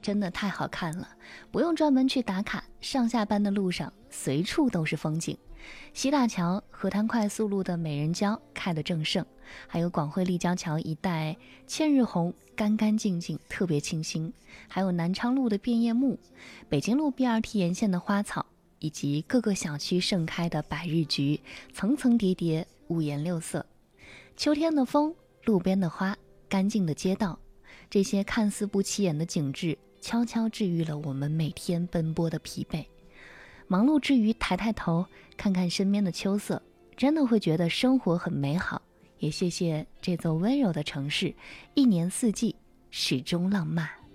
真的太好看了，不用专门去打卡，上下班的路上随处都是风景。西大桥、河滩快速路的美人蕉开得正盛，还有广汇立交桥一带千日红干干净净，特别清新，还有南昌路的变叶木、北京路 BRT 沿线的花草，以及各个小区盛开的百日菊，层层叠叠，五颜六色。秋天的风，路边的花，干净的街道，这些看似不起眼的景致，悄悄治愈了我们每天奔波的疲惫。忙碌之余抬抬头，看看身边的秋色，真的会觉得生活很美好。也谢谢这座温柔的城市，一年四季始终浪漫。